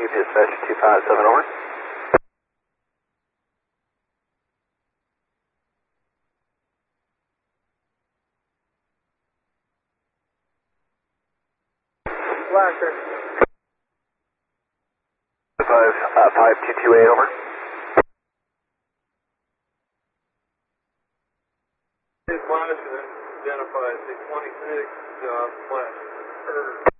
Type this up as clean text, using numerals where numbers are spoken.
dispatch 257 over. Flasher. 5228 over. Flash identified 626 flash.